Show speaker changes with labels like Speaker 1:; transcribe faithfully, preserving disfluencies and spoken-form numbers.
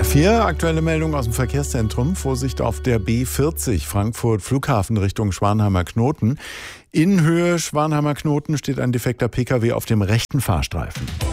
Speaker 1: Vier aktuelle Meldungen aus dem Verkehrszentrum. Vorsicht auf der B vierzig Frankfurt Flughafen Richtung Schwanheimer Knoten. In Höhe Schwanheimer Knoten steht ein defekter Pkw auf dem rechten Fahrstreifen.